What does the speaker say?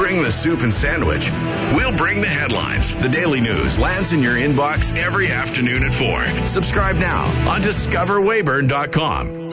bring the soup and sandwich. We'll bring the headlines. The Daily News lands in your inbox every afternoon at 4. Subscribe now on discoverwayburn.com.